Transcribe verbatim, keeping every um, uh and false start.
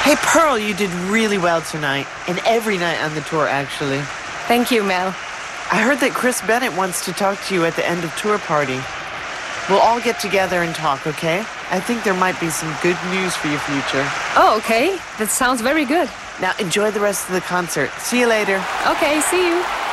Hey, Pearl, you did really well tonight, and every night on the tour, actually. Thank you, Mel. I heard that Chris Bennett wants to talk to you at the end of tour party. We'll all get together and talk, okay? I think there might be some good news for your future. Oh, okay. That sounds very good. Now enjoy the rest of the concert. See you later. Okay, see you.